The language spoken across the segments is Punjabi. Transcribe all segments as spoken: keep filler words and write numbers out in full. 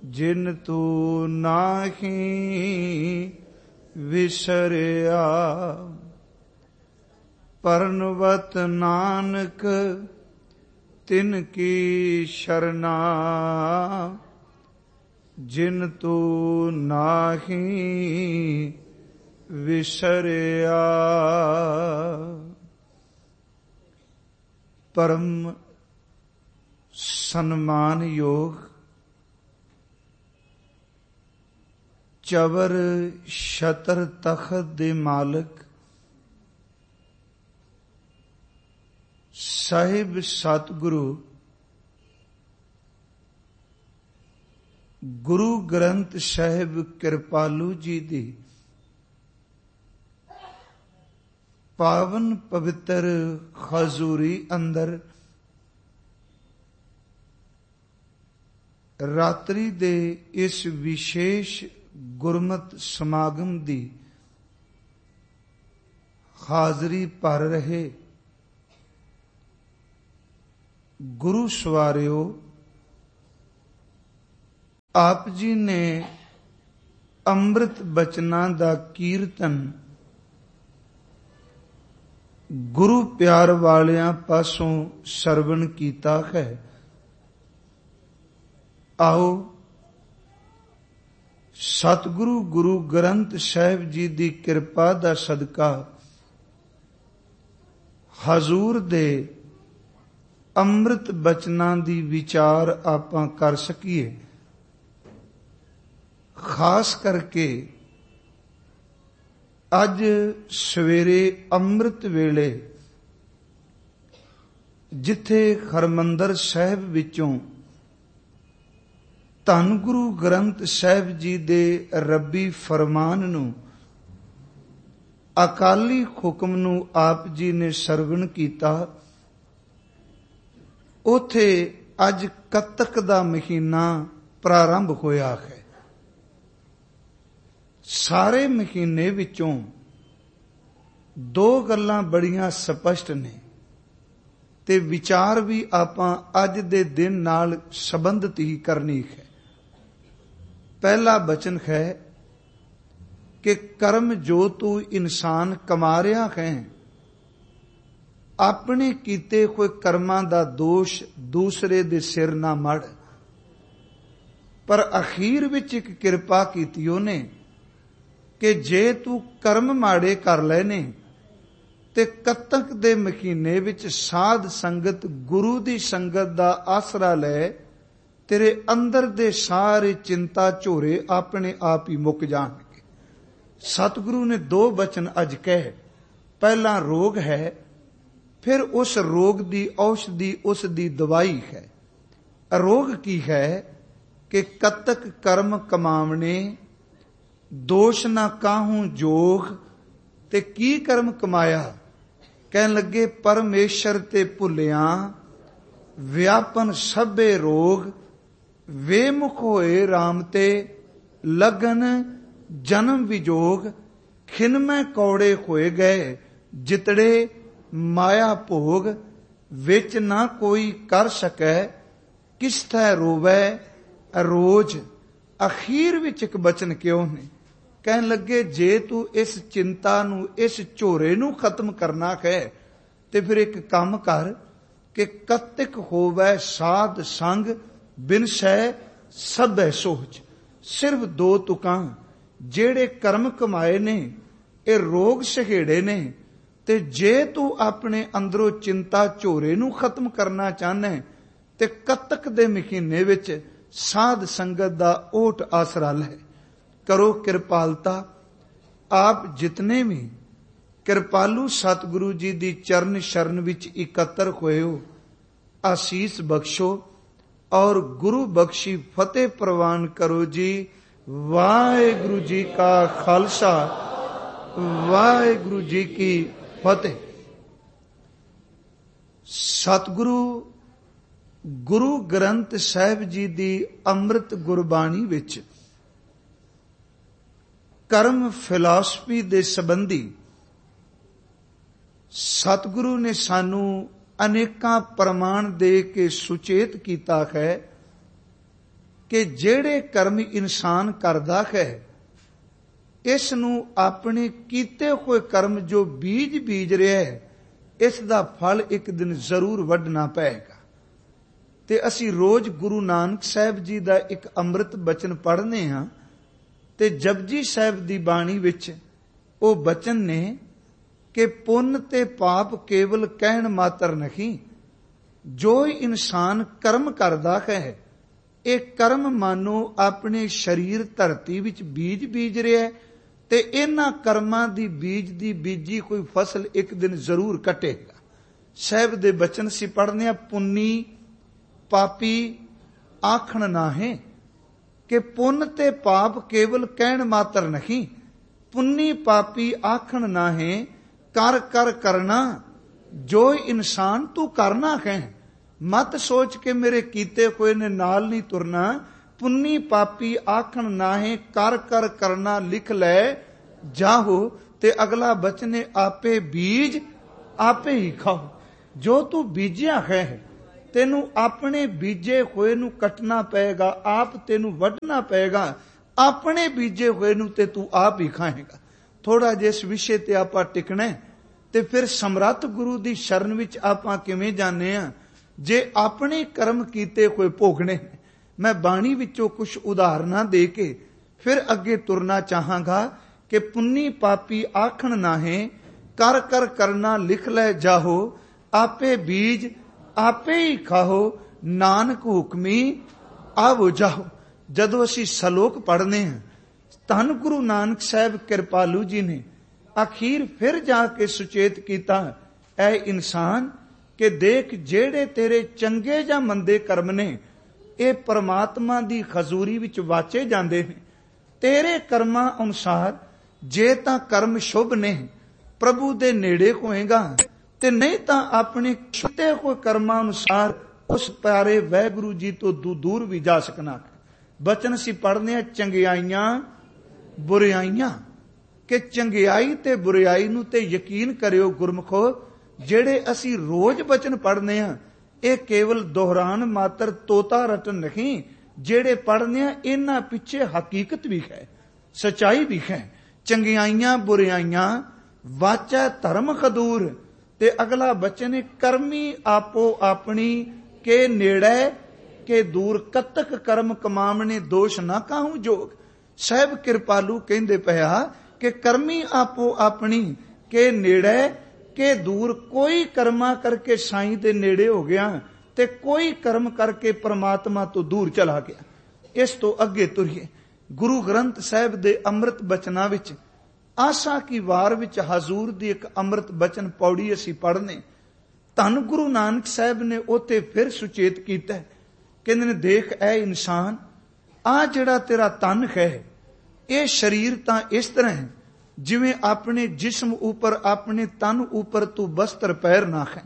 ਜਿਨ ਤੂੰ ਨਾਹੀਂ ਵਿਸਰਿਆ। ਪਰਨਵਤ ਨਾਨਕ ਤਿਨ ਕੀ ਸ਼ਰਨਾ, ਜਿਨ ਤੂੰ ਨਾਹੀਂ ਵਿਸਰਿਆ। ਪਰਮ ਸਨਮਾਨਯੋਗ ਚਵਰ ਛਤਰ ਤਖਤ ਦੇ ਮਾਲਕ ਸਾਹਿਬ ਸਤਿਗੁਰੂ ਗੁਰੂ ਗ੍ਰੰਥ ਸਾਹਿਬ ਕਿਰਪਾਲੂ ਜੀ ਦੀ ਪਾਵਨ ਪਵਿੱਤਰ ਹਜ਼ੂਰੀ ਅੰਦਰ ਰਾਤਰੀ ਦੇ ਇਸ ਵਿਸ਼ੇਸ਼ ਗੁਰਮਤਿ ਸਮਾਗਮ ਦੀ ਹਾਜ਼ਰੀ ਭਰ ਰਹੇ ਗੁਰੂ ਸਵਾਰਿਓ, ਆਪ ਜੀ ਨੇ ਅੰਮ੍ਰਿਤ ਬਚਨਾਂ ਦਾ ਕੀਰਤਨ ਗੁਰੂ ਪਿਆਰ ਵਾਲਿਆਂ ਪਾਸੋਂ ਸਰਵਣ ਕੀਤਾ ਹੈ। ਆਓ ਸਤਿਗੁਰੂ ਗੁਰੂ ਗ੍ਰੰਥ ਸਾਹਿਬ ਜੀ ਦੀ ਕਿਰਪਾ ਦਾ ਸਦਕਾ ਹਜ਼ੂਰ ਦੇ ਅੰਮ੍ਰਿਤ ਬਚਨਾਂ ਦੀ ਵਿਚਾਰ ਆਪਾਂ ਕਰ ਸਕੀਏ। ਖਾਸ ਕਰਕੇ ਅੱਜ ਸਵੇਰੇ ਅੰਮ੍ਰਿਤ ਵੇਲੇ ਜਿੱਥੇ ਹਰਿਮੰਦਰ ਸਾਹਿਬ ਵਿੱਚੋਂ ਧੰਨ ਗੁਰੂ ਗ੍ਰੰਥ ਸਾਹਿਬ ਜੀ ਦੇ ਰੱਬੀ ਫਰਮਾਨ ਨੂੰ, ਅਕਾਲੀ ਹੁਕਮ ਨੂੰ ਆਪ ਜੀ ਨੇ ਸਰਵਣ ਕੀਤਾ, ਉਥੇ ਅੱਜ ਕੱਤਕ ਦਾ ਮਹੀਨਾ ਪ੍ਰਾਰੰਭ ਹੋਇਆ ਹੈ। ਸਾਰੇ ਮਹੀਨੇ ਵਿੱਚੋਂ ਦੋ ਗੱਲਾਂ ਬੜੀਆਂ ਸਪਸ਼ਟ ਨੇ ਤੇ ਵਿਚਾਰ ਵੀ ਆਪਾਂ ਅੱਜ ਦੇ ਦਿਨ ਨਾਲ ਸੰਬੰਧਿਤ ਹੀ ਕਰਨੀ ਹੈ। ਪਹਿਲਾ ਬਚਨ ਹੈ ਕਿ ਕਰਮ ਜੋ ਤੂੰ ਇਨਸਾਨ ਕਮਾ ਰਿਹਾ ਹੈ, ਆਪਣੇ ਕੀਤੇ ਹੋਏ ਕਰਮਾਂ ਦਾ ਦੋਸ਼ ਦੂਸਰੇ ਦੇ ਸਿਰ ਨਾ ਮੜ। ਪਰ ਅਖੀਰ ਵਿੱਚ ਇੱਕ ਕਿਰਪਾ ਕੀਤੀ ਉਹਨੇ ਕਿ ਜੇ ਤੂੰ ਕਰਮ ਮਾੜੇ ਕਰ ਲਏ ਨੇ ਤੇ ਕੱਤਕ ਦੇ ਮਹੀਨੇ ਵਿੱਚ ਸਾਧ ਸੰਗਤ ਗੁਰੂ ਦੀ ਸੰਗਤ ਦਾ ਆਸਰਾ ਲੈ, ਤੇਰੇ ਅੰਦਰ ਦੇ ਸਾਰੇ ਚਿੰਤਾ ਝੋਰੇ ਆਪਣੇ ਆਪ ਹੀ ਮੁੱਕ ਜਾਣਗੇ। ਸਤਿਗੁਰੂ ਨੇ ਦੋ ਬਚਨ ਅੱਜ ਕਹੇ। ਪਹਿਲਾ ਰੋਗ ਹੈ, ਫਿਰ ਉਸ ਰੋਗ ਦੀ ਔਸ਼ਧੀ, ਉਸ ਦੀ ਦਵਾਈ ਹੈ। ਰੋਗ ਕੀ ਹੈ ਕਿ ਕੱਤਕ ਕਰਮ ਕਮਾਵਣੇ, ਦੋਸ਼ ਨਾ ਕਾਹੂ ਜੋਗ। ਤੇ ਕੀ ਕਰਮ ਕਮਾਇਆ? ਕਹਿਣ ਲੱਗੇ ਪਰਮੇਸ਼ਰ ਤੇ ਭੁੱਲਿਆ, ਵਿਆਪਨ ਸਭੇ ਰੋਗ। ਵੇਮੁਖ ਹੋਏ ਰਾਮ ਤੇ ਲਗਨ ਜਨਮ ਵਿਜੋਗ। ਖਿਨਮੈ ਕੌੜੇ ਹੋਏ ਗਏ ਜਿਤੜੇ ਮਾਇਆ ਭੋਗ। ਵਿੱਚ ਨਾ ਕੋਈ ਕਰ ਸਕੈ ਕਿਸ ਥੈ ਰੋਵੈ ਰੋਜ। ਅਖੀਰ ਵਿੱਚ ਇੱਕ ਬਚਨ ਕਿਉਂ ਨੇ? ਕਹਿਣ ਲੱਗੇ ਜੇ ਤੂੰ ਇਸ ਚਿੰਤਾ ਨੂੰ, ਇਸ ਝੋਰੇ ਨੂੰ ਖਤਮ ਕਰਨਾ ਹੈ ਤੇ ਫਿਰ ਇੱਕ ਕੰਮ ਕਰ ਕਿ ਕੱਤਕ ਹੋਵੈ ਸਾਧ ਸੰਗ, ਬਿਨ ਸਹਿ ਸਭੈ ਸੋਚ। ਸਿਰਫ ਦੋ ਤੁਕਾਂ ਜਿਹੜੇ ਕਰਮ ਕਮਾਏ ਨੇ, ਇਹ ਰੋਗ ਸਹੇੜੇ ਨੇ। ਤੇ ਜੇ ਤੂੰ ਆਪਣੇ ਅੰਦਰੋਂ ਚਿੰਤਾ ਝੋਰੇ ਨੂੰ ਖਤਮ ਕਰਨਾ ਚਾਹਨਾ ਤੇ ਕੱਤਕ ਦੇ ਮਹੀਨੇ ਵਿੱਚ ਸਾਧ ਸੰਗਤ ਦਾ ਓਟ ਆਸਰਾ ਲੈ। ਕਰੋ ਕਿਰਪਾਲਤਾ। ਆਪ ਜਿਤਨੇ ਵੀ ਕਿਰਪਾਲੂ ਸਤਿਗੁਰੂ ਜੀ ਦੀ ਚਰਨ ਸ਼ਰਨ ਵਿੱਚ ਇਕੱਤਰ ਹੋਏ ਹੋ, ਆਸੀਸ ਬਖਸ਼ੋ ਔਰ ਗੁਰੂ ਬਖਸ਼ੀ ਫਤਿਹ ਪ੍ਰਵਾਨ ਕਰੋ ਜੀ। ਵਾਹਿਗੁਰੂ ਜੀ ਕਾ ਖਾਲਸਾ, ਵਾਹਿਗੁਰੂ ਜੀ ਕੀ ਫਤਿਹ। ਸਤਿਗੁਰੂ ਗੁਰੂ ਗ੍ਰੰਥ ਸਾਹਿਬ ਜੀ ਦੀ ਅੰਮ੍ਰਿਤ ਗੁਰਬਾਣੀ ਵਿੱਚ ਕਰਮ ਫਿਲਾਸਫੀ ਦੇ ਸੰਬੰਧੀ ਸਤਿਗੁਰੂ ਨੇ ਸਾਨੂੰ ਅਨੇਕਾਂ ਪ੍ਰਮਾਣ ਦੇ ਕੇ ਸੁਚੇਤ ਕੀਤਾ ਹੈ ਕਿ ਜਿਹੜੇ ਕਰਮ ਇਨਸਾਨ ਕਰਦਾ ਹੈ, ਇਸ ਨੂੰ ਆਪਣੇ ਕੀਤੇ ਹੋਏ ਕਰਮ ਜੋ ਬੀਜ ਬੀਜ ਰਿਹਾ ਹੈ, ਇਸ ਦਾ ਫਲ ਇੱਕ ਦਿਨ ਜ਼ਰੂਰ ਵੱਢਣਾ ਪਏਗਾ। ਤੇ ਅਸੀਂ ਰੋਜ਼ ਗੁਰੂ ਨਾਨਕ ਸਾਹਿਬ ਜੀ ਦਾ ਇੱਕ ਅੰਮ੍ਰਿਤ ਬਚਨ ਪੜ੍ਹਨੇ ਹਾਂ, ਤੇ ਜਪਜੀ ਸਾਹਿਬ ਦੀ ਬਾਣੀ ਵਿੱਚ ਉਹ ਬਚਨ ਨੇ ਕਿ ਪੁੰਨ ਤੇ ਪਾਪ ਕੇਵਲ ਕਹਿਣ ਮਾਤਰ ਨਹੀਂ, ਜੋ ਇਨਸਾਨ ਕਰਮ ਕਰਦਾ ਹੈ, ਇਹ ਕਰਮ ਮਾਨੋ ਆਪਣੇ ਸਰੀਰ ਧਰਤੀ ਵਿੱਚ ਬੀਜ ਬੀਜ ਰਿਹਾ ਹੈ, ਤੇ ਇਹਨਾਂ ਕਰਮਾਂ ਦੀ ਬੀਜ ਦੀ ਬੀਜੀ ਕੋਈ ਫਸਲ ਇੱਕ ਦਿਨ ਜ਼ਰੂਰ ਕੱਟੇਗਾ। ਸਾਹਿਬ ਦੇ ਬਚਨ ਸੀ ਪੜ੍ਹਨੇ ਆ, ਪੁੰਨੀ ਪਾਪੀ ਆਖਣ ਨਾਹੀਂ, ਕਿ ਪੁੰਨ ਤੇ ਪਾਪ ਕੇਵਲ ਕਹਿਣ ਮਾਤਰ ਨਹੀਂ, ਪੁੰਨੀ ਪਾਪੀ ਆਖਣ ਨਾਹੀਂ, ਕਰ ਕਰ ਕਰਨਾ ਜੋ ਇਨਸਾਨ ਤੂੰ ਕਰਨਾ ਹੈ। ਮਤ ਸੋਚ ਕੇ ਮੇਰੇ ਕੀਤੇ ਹੋਏ ਨੇ ਨਾਲ ਨਹੀਂ ਤੁਰਨਾ, ਪੁੰਨੀ ਪਾਪੀ ਆਖਣ ਨਾਹੀਂ, ਕਰ ਕਰ ਕਰਨਾ ਲਿਖ ਲੈ ਜਾਹੋ। ਤੇ ਅਗਲਾ ਬਚਨ, ਆਪੇ ਬੀਜ ਆਪੇ ਹੀ ਖਾਓ। ਜੋ ਤੂੰ ਬੀਜਿਆ ਹੈ, ਤੈਨੂੰ ਆਪਣੇ ਬੀਜੇ ਹੋਏ ਨੂੰ ਕੱਟਣਾ ਪਏਗਾ, ਆਪ ਤੈਨੂੰ ਵੱਢਣਾ ਪਏਗਾ। ਆਪਣੇ ਬੀਜੇ ਹੋਏ ਨੂੰ ਤੇ ਤੂੰ ਆਪ ਹੀ ਖਾਏਗਾ। ਥੋੜਾ ਜਿਹਾ ਇਸ ਵਿਸ਼ੇ ਤੇ ਆਪਾਂ ਟਿਕਣਾ, ਤੇ ਫਿਰ ਸਮਰੱਥ ਗੁਰੂ ਦੀ ਸ਼ਰਨ ਵਿੱਚ ਆਪਾਂ ਕਿਵੇਂ ਜਾਂਦੇ ਆ ਜੇ ਆਪਣੇ ਕਰਮ ਕੀਤੇ ਹੋਏ ਭੋਗਣੇ। ਮੈਂ ਬਾਣੀ ਵਿੱਚੋਂ ਕੁਝ ਉਦਾਹਰਨਾਂ ਦੇ ਕੇ ਫਿਰ ਅੱਗੇ ਤੁਰਨਾ ਚਾਹਾਂਗਾ ਕਿ ਪੁੰਨੀ ਪਾਪੀ ਆਖਣ ਨਾਹੀਂ, ਕਰ ਕਰ ਕਰਨਾ ਲਿਖ ਲੈ ਜਾਹੋ। ਆਪੇ ਬੀਜ ਆਪੇ ਹੀ ਖਾਓ, ਨਾਨਕ ਹੁਕਮੀ ਆਵੋ ਜਾਓ। ਜਦੋਂ ਅਸੀਂ ਸਲੋਕ ਪੜ੍ਹਨੇ ਹਾਂ, ਧੰਨ ਗੁਰੂ ਨਾਨਕ ਸਾਹਿਬ ਕਿਰਪਾਲੂ ਜੀ ਨੇ ਅਖੀਰ ਫਿਰ ਜਾ ਕੇ ਸੁਚੇਤ ਕੀਤਾ, ਐ ਇਨਸਾਨ ਕਿ ਦੇਖ ਜਿਹੜੇ ਤੇਰੇ ਚੰਗੇ ਜਾਂ ਮੰਦੇ ਕਰਮ ਨੇ, ਇਹ ਪਰਮਾਤਮਾ ਦੀ ਹਜ਼ੂਰੀ ਵਿੱਚ ਵਾਚੇ ਜਾਂਦੇ ਨੇ। ਤੇਰੇ ਕਰਮਾਂ ਅਨੁਸਾਰ ਜੇ ਤਾਂ ਕਰਮ ਸ਼ੁਭ ਨੇ, ਪ੍ਰਭੂ ਦੇ ਨੇੜੇ ਹੋਏਗਾ, ਤੇ ਨਹੀਂ ਤਾਂ ਆਪਣੇ ਕੀਤੇ ਹੋਏ ਕਰਮਾਂ ਅਨੁਸਾਰ ਉਸ ਪਿਆਰੇ ਵਾਹਿਗੁਰੂ ਜੀ ਤੋਂ ਦੂਰ ਵੀ ਜਾ ਸਕਣਾ। ਬਚਨ ਸੀ ਪੜ੍ਹਨੇ ਆ, ਚੰਗਿਆਈਆਂ ਬੁਰਿਆਈਆਂ, ਕਿ ਚੰਗਿਆਈ ਤੇ ਬੁਰਿਆਈ ਨੂੰ ਤੇ ਯਕੀਨ ਕਰਿਓ ਗੁਰਮਖੋ, ਜਿਹੜੇ ਅਸੀਂ ਰੋਜ਼ ਬਚਨ ਪੜ੍ਹਨੇ ਆ, ਇਹ ਕੇਵਲ ਦੁਹਰਾਨ ਮਾਤਰ ਤੋਤਾ ਰਟਨ ਨਹੀਂ। ਜਿਹੜੇ ਪੜ੍ਹਨੇ ਆ ਇਹਨਾਂ ਪਿੱਛੇ ਹਕੀਕਤ ਵੀ ਹੈ, ਸਚਾਈ ਵੀ ਹੈ। ਚੰਗਿਆਈਆਂ ਬੁਰਿਆਈਆਂ ਵਾਚੈ ਧਰਮ ਖਦੂਰ। ਤੇ ਅਗਲਾ ਬਚਨ, ਕਰਮੀ ਆਪੋ ਆਪਣੀ ਕੇ ਨੇੜੇ ਕੇ ਦੂਰ, ਕਤਕ ਕਰਮ ਕਮਾਵਣੇ ਦੋਸ਼ ਨਾ ਕਾਹੂ ਜੋਗ। ਸਾਹਿਬ ਕਿਰਪਾਲੂ ਕਹਿੰਦੇ ਪਿਆ ਕਿ ਕਰਮੀ ਆਪੋ ਆਪਣੀ ਕੇ ਨੇੜੇ ਕੇ ਦੂਰ। ਕੋਈ ਕਰਮਾ ਕਰਕੇ ਸਾਈਂ ਦੇ ਨੇੜੇ ਹੋ ਗਿਆ, ਤੇ ਕੋਈ ਕਰਮ ਕਰਕੇ ਪਰਮਾਤਮਾ ਤੋਂ ਦੂਰ ਚਲਾ ਗਿਆ। ਇਸ ਤੋਂ ਅੱਗੇ ਤੁਰੀਏ, ਗੁਰੂ ਗ੍ਰੰਥ ਸਾਹਿਬ ਦੇ ਅੰਮ੍ਰਿਤ ਬਚਨਾਂ ਵਿੱਚ ਆਸਾ ਕੀ ਵਾਰ ਵਿੱਚ ਹਜ਼ੂਰ ਦੀ ਇੱਕ ਅੰਮ੍ਰਿਤ ਬਚਨ ਪੌੜੀ ਅਸੀਂ ਪੜ੍ਹਨੇ। ਧੰਨ ਗੁਰੂ ਨਾਨਕ ਸਾਹਿਬ ਨੇ ਉੱਥੇ ਫਿਰ ਸੁਚੇਤ ਕੀਤਾ, ਕਹਿੰਦੇ ਨੇ, ਦੇਖ ਐ ਇਨਸਾਨ, ਆ ਜਿਹੜਾ ਤੇਰਾ ਤਨ ਹੈ, ਇਹ ਸਰੀਰ ਤਾਂ ਇਸ ਤਰ੍ਹਾਂ ਹੈ ਜਿਵੇਂ ਆਪਣੇ ਜਿਸਮ ਉੱਪਰ, ਆਪਣੇ ਤਨ ਉੱਪਰ ਤੂੰ ਬਸਤਰ ਪਹਿਰ ਨਾ ਹੈ।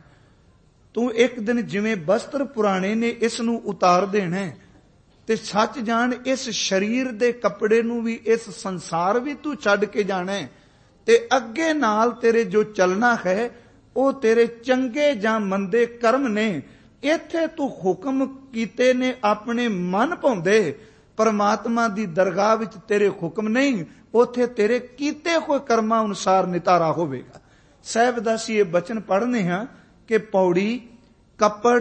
ਤੂੰ ਇੱਕ ਦਿਨ ਜਿਵੇਂ ਬਸਤਰ ਪੁਰਾਣੇ ਨੇ ਇਸ ਨੂੰ ਉਤਾਰ ਦੇਣਾ, ਤੇ ਸੱਚ ਜਾਣ ਇਸ ਸਰੀਰ ਦੇ ਕੱਪੜੇ ਨੂੰ ਵੀ, ਇਸ ਸੰਸਾਰ ਵੀ ਤੂੰ ਛੱਡ ਕੇ ਜਾਣਾ, ਤੇ ਅੱਗੇ ਨਾਲ ਤੇਰੇ ਜੋ ਚੱਲਣਾ ਹੈ ਉਹ ਤੇਰੇ ਚੰਗੇ ਜਾਂ ਮੰਦੇ ਕਰਮ ਨੇ। ਇੱਥੇ ਤੂੰ ਹੁਕਮ ਕੀਤੇ ਨੇ ਆਪਣੇ ਮਨ ਭਾਉਂਦੇ, ਪਰਮਾਤਮਾ ਦੀ ਦਰਗਾਹ ਵਿੱਚ ਤੇਰੇ ਹੁਕਮ ਨਹੀਂ, ਉੱਥੇ ਤੇਰੇ ਕੀਤੇ ਹੋਏ ਕਰਮਾਂ ਅਨੁਸਾਰ ਨਿਤਾਰਾ ਹੋਵੇਗਾ। ਸਾਹਿਬ ਦਾ ਅਸੀਂ ਇਹ ਬਚਨ ਪੜ੍ਹਨੇ ਹਾਂ ਕਿ ਪੌੜੀ ਕੱਪੜ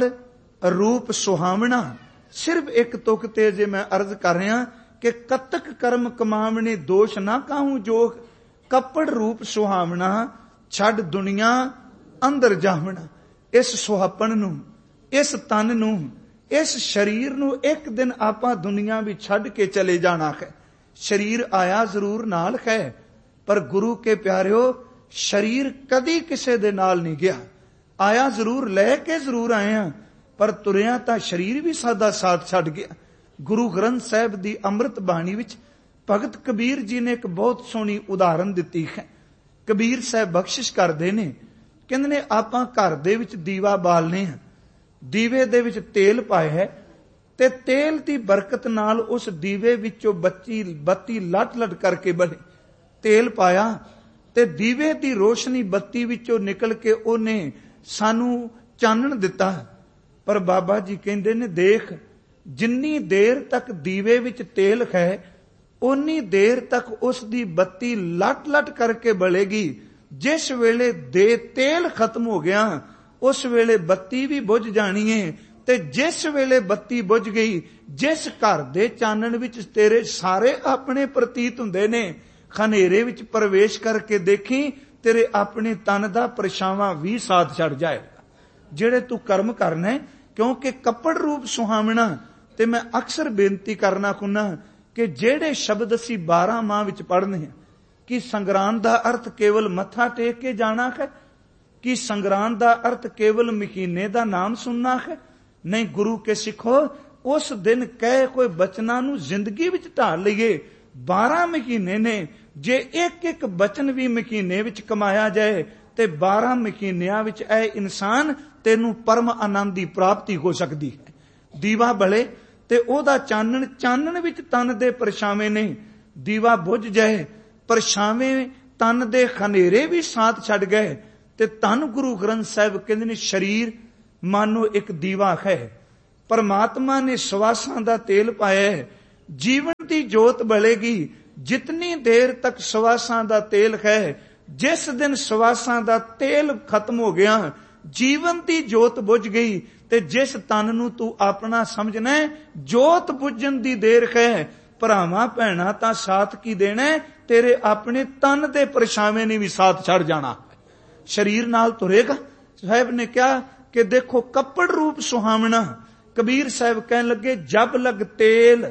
ਰੂਪ ਸੁਹਾਵਣਾ। ਸਿਰਫ ਇੱਕ ਤੁਕ ਤੇ ਜੇ ਮੈਂ ਅਰਜ਼ ਕਰ ਰਿਹਾ ਕਿ ਕਤਕ ਕਰਮ ਕਮਾਵਣੇ ਦੋਸ਼ ਨਾ ਕਾਹੂ ਜੋਗ। ਕੱਪੜ ਰੂਪ ਸੁਹਾਵਣਾ, ਛੱਡ ਦੁਨੀਆ ਅੰਦਰ ਜਾਵਣਾ। ਇਸ ਸੁਹਾਪਣ ਨੂੰ, ਇਸ ਤਨ ਨੂੰ, ਇਸ ਸਰੀਰ ਨੂੰ ਇੱਕ ਦਿਨ ਆਪਾਂ ਦੁਨੀਆ ਵਿੱਚ ਛੱਡ ਕੇ ਚਲੇ ਜਾਣਾ ਹੈ। ਸਰੀਰ ਆਇਆ ਜ਼ਰੂਰ ਨਾਲ ਹੈ, ਪਰ ਗੁਰੂ ਕੇ ਪਿਆਰਿਓ, ਸਰੀਰ ਕਦੀ ਕਿਸੇ ਦੇ ਨਾਲ ਨਹੀਂ ਗਿਆ। ਆਇਆ ਜ਼ਰੂਰ, ਲੈ ਕੇ ਜ਼ਰੂਰ ਆਏ ਹਾਂ, ਪਰ ਤੁਰਿਆ ਤਾਂ ਸਰੀਰ ਵੀ ਸਾਡਾ ਸਾਥ ਛੱਡ ਗਿਆ। ਗੁਰੂ ਗ੍ਰੰਥ ਸਾਹਿਬ ਦੀ ਅੰਮ੍ਰਿਤ ਬਾਣੀ ਵਿੱਚ ਭਗਤ ਕਬੀਰ ਜੀ ਨੇ ਇੱਕ ਬਹੁਤ ਸੋਹਣੀ ਉਦਾਹਰਨ ਦਿੱਤੀ ਹੈ। ਕਬੀਰ ਸਾਹਿਬ ਬਖਸ਼ਿਸ਼ ਕਰਦੇ ਨੇ, ਕਹਿੰਦੇ ਨੇ, ਆਪਾਂ ਘਰ ਦੇ ਵਿੱਚ ਦੀਵਾ ਬਾਲਨੇ ਹਾਂ, ਦੀਵੇ ਦੇ ਵਿੱਚ ਤੇਲ ਪਾਇਆ ਹੈ, ਤੇ ਤੇਲ ਦੀ ਬਰਕਤ ਨਾਲ ਉਸ ਦੀਵੇ ਵਿੱਚੋਂ ਬੱਤੀ ਬੱਤੀ ਲੱਟ ਲੱਟ ਕਰਕੇ ਬਣੇ। ਤੇਲ ਪਾਇਆ ਤੇ ਦੀਵੇ ਦੀ ਰੋਸ਼ਨੀ ਬੱਤੀ ਵਿੱਚੋਂ ਨਿਕਲ ਕੇ ਉਹਨੇ ਸਾਨੂੰ ਚਾਨਣ ਦਿੱਤਾ। ਪਰ ਬਾਬਾ ਜੀ ਕਹਿੰਦੇ ਨੇ, ਦੇਖ ਜਿੰਨੀ ਦੇਰ ਤੱਕ ਦੀਵੇ ਵਿੱਚ ਤੇਲ ਹੈ ਉਨੀ ਦੇਰ ਤੱਕ ਉਸ ਦੀ ਬੱਤੀ ਲਟ ਲਟ ਕਰਕੇ ਬਲੇਗੀ। ਜਿਸ ਵੇਲੇ ਦੇ ਤੇਲ ਖਤਮ ਹੋ ਗਿਆ ਉਸ ਵੇਲੇ ਬੱਤੀ ਵੀ ਬੁਝ ਜਾਣੀ ਏ। ਤੇ ਜਿਸ ਵੇਲੇ ਬੱਤੀ ਬੁਝ ਗਈ, ਜਿਸ ਘਰ ਦੇ ਚਾਨਣ ਵਿੱਚ ਤੇਰੇ ਸਾਰੇ ਆਪਣੇ ਪ੍ਰਤੀਤ ਹੁੰਦੇ ਨੇ, ਹਨੇਰੇ ਵਿੱਚ ਪ੍ਰਵੇਸ਼ ਕਰਕੇ ਦੇਖੀ ਤੇਰੇ ਆਪਣੇ ਤਨ ਦਾ ਪਰਛਾਵਾਂ ਵੀ ਸਾਥ ਛੱਡ ਜਾਏਗਾ। ਜਿਹੜੇ ਤੂੰ ਕਰਮ ਕਰਨਾ, ਕਿਉਂਕਿ ਕੱਪੜ ਰੂਪ ਸੁਹਾਵਣਾ। ਤੇ ਮੈਂ ਅਕਸਰ ਬੇਨਤੀ ਕਰਨਾ ਹੁੰਨਾ ਕਿ ਜਿਹੜੇ ਸ਼ਬਦ ਅਸੀਂ ਬਾਰਾਂ ਮਾਹ ਵਿੱਚ ਪੜ੍ਹਨੇ ਆ, ਕਿ ਸੰਗਰਾਂਦ ਦਾ ਅਰਥ ਕੇਵਲ ਮੱਥਾ ਟੇਕ ਕੇ ਜਾਣਾ ਹੈ? ਕਿ ਸੰਗਰਾਂਦ ਦਾ ਅਰਥ ਕੇਵਲ ਮਹੀਨੇ ਦਾ ਨਾਮ ਸੁਣਨਾ ਹੈ? ਨਹੀਂ, ਗੁਰੂ ਕੇ ਸਿੱਖੋ, ਉਸ ਦਿਨ ਕਹੇ ਕੋਈ ਬਚਨਾਂ ਨੂੰ ਜ਼ਿੰਦਗੀ ਵਿੱਚ ਢਾਲ ਲਈਏ। ਬਾਰਾਂ ਮਹੀਨੇ ਨੇ, ਜੇ ਇੱਕ ਇੱਕ ਬਚਨ ਵੀ ਮਹੀਨੇ ਵਿੱਚ ਕਮਾਇਆ ਜਾਏ ਤੇ ਬਾਰਾਂ ਮਹੀਨਿਆਂ ਵਿੱਚ ਇਹ ਇਨਸਾਨ ਤੈਨੂੰ ਪਰਮ ਆਨੰਦ ਦੀ ਪ੍ਰਾਪਤੀ ਹੋ ਸਕਦੀ ਹੈ। ਦੀਵਾ ਬਲੇ ਤੇ ਉਹਦਾ ਚਾਨਣ, ਚਾਨਣ ਵਿੱਚ ਤਨ ਦੇ ਪਰਛਾਵੇਂ ਨੇ। ਦੀਵਾ ਬੁਝ ਜਾਏ, ਪਰਛਾਵੇਂ ਤਨ ਦੇ ਹਨੇਰੇ ਵੀ ਸਾਥ ਛੱਡ ਗਏ। ਤੇ ਧੰਨ ਗੁਰੂ ਗ੍ਰੰਥ ਸਾਹਿਬ ਕਹਿੰਦੇ ਨੇ, ਸਰੀਰ ਮਾਨੋ ਇੱਕ ਦੀਵਾ ਹੈ, ਪਰਮਾਤਮਾ ਨੇ ਸਵਾਸਾਂ ਦਾ ਤੇਲ ਪਾਇਆ, ਜੀਵਨ ਦੀ ਜੋਤ ਬਲੇਗੀ। ਜਿਤਨੀ ਦੇਰ ਤੱਕ ਸਵਾਸਾਂ ਦਾ ਤੇਲ ਹੈ, ਜਿਸ ਦਿਨ ਸਵਾਸਾਂ ਦਾ ਤੇਲ ਖਤਮ ਹੋ ਗਿਆ, ਜੀਵਨ ਦੀ ਜੋਤ ਬੁਝ ਗਈ। ਤੇ ਜਿਸ ਤਨ ਨੂੰ ਤੂੰ ਆਪਣਾ ਸਮਝਣਾ, ਜੋਤ ਬੁਝਣ ਦੀ ਦੇਰ ਹੈ। ਭਰਾਵਾਂ ਭੈਣਾਂ ਤਾਂ ਸਾਥ ਕੀ ਦੇਣਾ, ਤੇਰੇ ਆਪਣੇ ਤਨ ਦੇ ਪਰਛਾਵੇਂ ਨੇ ਵੀ ਸਾਥ ਛੱਡ ਜਾਣਾ। ਸਰੀਰ ਨਾਲ ਤੁਰੇਗਾ। ਸਾਹਿਬ ਨੇ ਕਿਹਾ ਕਿ ਦੇਖੋ ਕੱਪੜ ਰੂਪ ਸੁਹਾਵਣਾ। ਕਬੀਰ ਸਾਹਿਬ ਕਹਿਣ ਲੱਗੇ, ਜਬ ਲਗ ਤੇਲ